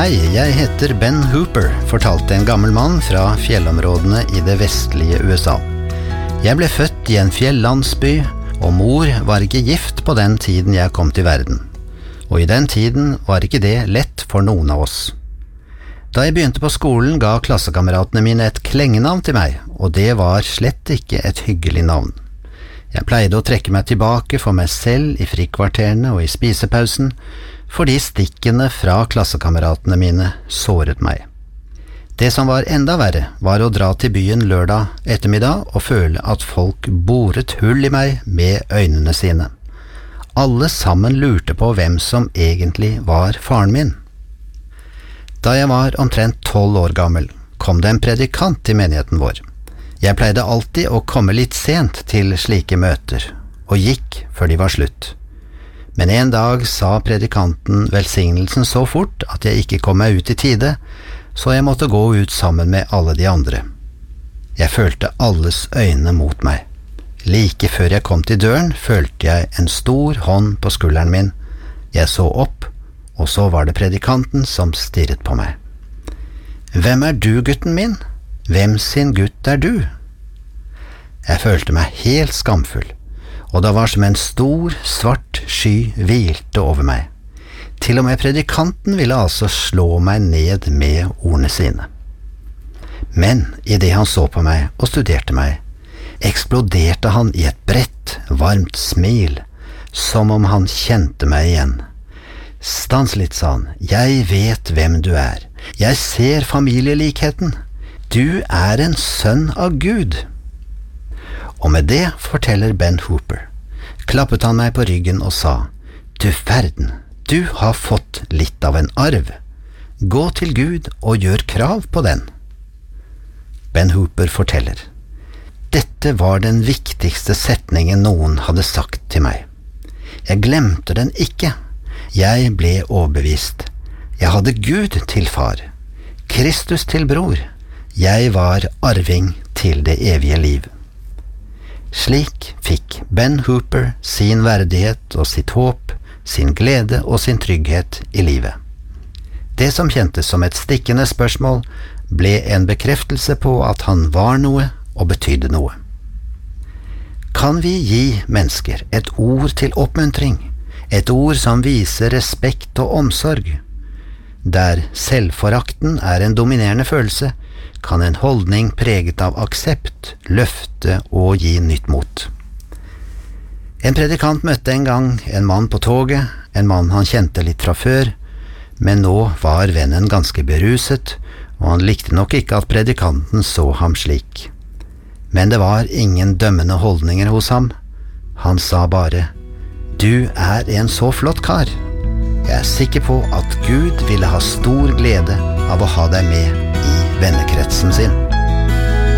Hei, jeg heter Ben Hooper, fortalte en gammel mann fra fjellområdene i det vestlige USA. Jeg ble født i en fjellandsby, og mor var ikke gift på den tiden jeg kom til verden. Og i den tiden var ikke det lett for noen av oss. Da jeg begynte på skolen ga klassekameratene mine et klengenavn til meg, og det var slett ikke et hyggelig navn. Jeg pleide å trekke meg tilbake for meg selv i frikvarterene og i spisepausen, fordi stikkene fra klassekameratene mine såret meg. Det som var enda verre, var å dra til byen lørdag ettermiddag og føle at folk boret hull i meg med øynene sine. Alle sammen lurte på hvem som egentlig var faren min. Da jeg var omtrent 12 år gammel, kom det en predikant til menigheten vår. Jeg pleide alltid å komme litt sent til slike møter, og gikk før de var slutt. Men en dag sa predikanten velsignelsen så fort at jeg ikke kom meg ut i tide, så jeg måtte gå ut sammen med alle de andre. Jeg følte alles øyne mot meg. Like før jeg kom til døren, følte jeg en stor hånd på skulderen min. Jeg så opp, og så var det predikanten som stirret på meg. «Hvem er du, gutten min? Hvem sin gutt er du?» Jeg følte meg helt skamfull, og det var som en stor, svart sky hvilte over meg. Til og med predikanten ville altså slå meg ned med ordene sine. Men i det han så på meg og studerte meg, eksploderte han i et bredt, varmt smil, som om han kjente meg igjen. «Stans litt», sa han, «jeg vet hvem du er. Jeg ser familielikheten. Du er en sønn av Gud.» Og med det, forteller Ben Hooper, klappet han meg på ryggen og sa, «Du verden, du har fått litt av en arv. Gå til Gud og gjør krav på den.» Ben Hooper forteller, «Dette var den viktigste setningen noen hadde sagt til meg. Jeg glemte den ikke. Jeg ble overbevist. Jeg hadde Gud til far, Kristus til bror. Jeg var arving til det evige liv.» Slik fikk Ben Hooper sin verdighet og sitt håp, sin glede og sin trygghet i livet. Det som kjentes som et stikkende spørsmål, ble en bekreftelse på at han var noe og betydde noe. Kan vi gi mennesker et ord til oppmuntring, et ord som viser respekt og omsorg? Der selvforakten er en dominerende følelse, kan en holdning preget av aksept, løfte og gi nytt mot. En predikant møtte en gang en mann på toget, en mann han kjente litt fra før, men nå var vennen ganske beruset, og han likte nok ikke at predikanten så ham slik. Men det var ingen dømmende holdninger hos ham. Han sa bare, «Du er en så flott kar. Jeg er sikker på at Gud ville ha stor glede av å ha deg med i vennekretsen sin.»